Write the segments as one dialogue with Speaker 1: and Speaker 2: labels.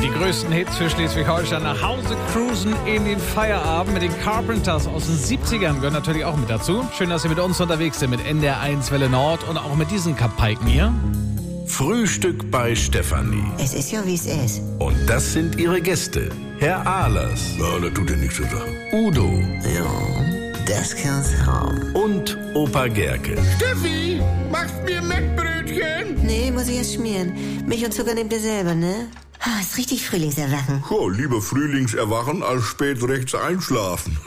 Speaker 1: Die größten Hits für Schleswig-Holstein nach Hause cruisen in den Feierabend mit den Carpenters aus den 70ern gehören natürlich auch mit dazu. Schön, dass ihr mit uns unterwegs seid mit NDR1 Welle Nord und auch mit diesen Kapaiken hier.
Speaker 2: Frühstück bei Stefanie.
Speaker 3: Es ist ja, wie es ist.
Speaker 2: Und das sind ihre Gäste. Herr Ahlers.
Speaker 4: Ja, das tut ja nichts zur Sache.
Speaker 2: Udo.
Speaker 3: Ja, das kann's haben.
Speaker 2: Und Opa Gerke.
Speaker 4: Steffi, machst mir Mettbrötchen?
Speaker 3: Nee, muss ich erst schmieren. Milch und Zucker nehmt ihr selber, ne? Ah, ist richtig Frühlingserwachen.
Speaker 4: Ja, lieber Frühlingserwachen als spät rechts einschlafen.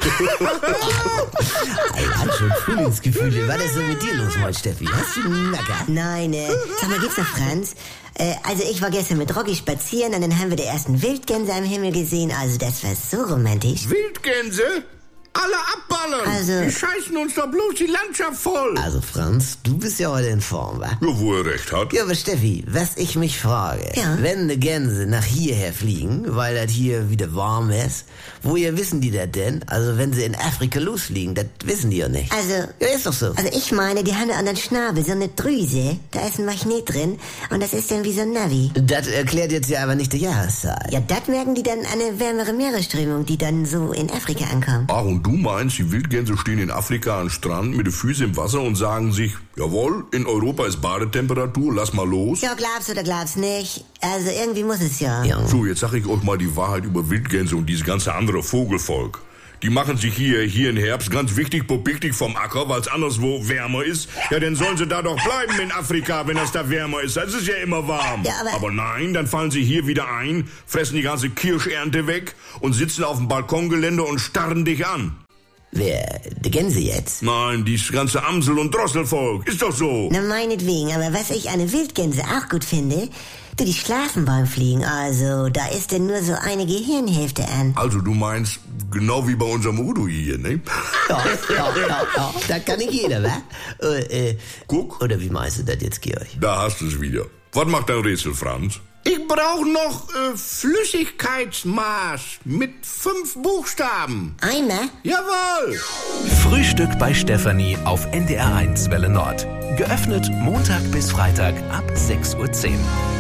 Speaker 5: Hat schon Frühlingsgefühle. Was ist denn mit dir los, mein Steffi? Hast du einen Nacker?
Speaker 3: Nein, sag mal, gibt's noch Franz? Also ich war gestern mit Rocky spazieren und dann haben wir die ersten Wildgänse am Himmel gesehen. Also das war so romantisch.
Speaker 4: Wildgänse? Alle abballern!
Speaker 3: Also-
Speaker 4: Die scheißen uns doch bloß die Landschaft voll!
Speaker 5: Also Franz, du bist ja heute in Form, wa?
Speaker 4: Ja, wo er recht hat.
Speaker 5: Ja, aber Steffi, was ich mich frage,
Speaker 3: Ja.
Speaker 5: wenn die Gänse nach hierher fliegen, weil das hier wieder warm ist, woher wissen die das denn? Also wenn sie in Afrika losfliegen, das wissen die ja nicht.
Speaker 3: Also,
Speaker 5: Ja, ist doch so.
Speaker 3: also ich meine, die haben an den Schnabel so eine Drüse, da ist ein Magnet drin und das ist dann wie so ein Navi.
Speaker 5: Das erklärt jetzt ja aber nicht die Jahreszeit.
Speaker 3: Ja, das merken die dann an eine wärmere Meeresströmung, die dann so in Afrika ankommt.
Speaker 4: Ach, und du meinst, die Wildgänse stehen in Afrika am Strand mit den Füßen im Wasser und sagen sich, jawohl, in Europa ist Badetemperatur, lass mal los.
Speaker 3: Ja, glaubst oder glaubst nicht? Also irgendwie muss es ja.
Speaker 5: Ja.
Speaker 4: So, jetzt sag ich euch mal die Wahrheit über Wildgänse und dieses ganze andere Vogelvolk. Die machen sich hier im Herbst ganz wichtig, popiktig vom Acker, weil es anderswo wärmer ist. Ja, dann sollen sie da doch bleiben in Afrika, wenn es da wärmer ist. Es ist ja immer warm.
Speaker 3: Ja, aber
Speaker 4: nein, dann fallen sie hier wieder ein, fressen die ganze Kirschernte weg und sitzen auf dem Balkongelände und starren dich an.
Speaker 5: Wer? Die Gänse jetzt?
Speaker 4: Nein, dieses ganze Amsel- und Drosselvolk. Ist doch so.
Speaker 3: Na, meinetwegen, aber was ich an den Wildgänse auch gut finde, die schlafen beim Fliegen, also da ist denn nur so eine Gehirnhälfte an.
Speaker 4: Also du meinst, genau wie bei unserem Udo hier, ne?
Speaker 5: Ja, das kann nicht jeder, wa?
Speaker 4: Guck,
Speaker 5: Oder wie meinst du das jetzt, Georg?
Speaker 4: da hast du es wieder. Was macht dein Rätsel, Franz? Ich brauche noch Flüssigkeitsmaß mit 5 Buchstaben.
Speaker 3: Eimer?
Speaker 4: Jawohl!
Speaker 2: Frühstück bei Stefanie auf NDR1 Welle Nord. Geöffnet Montag bis Freitag ab 6:10 Uhr.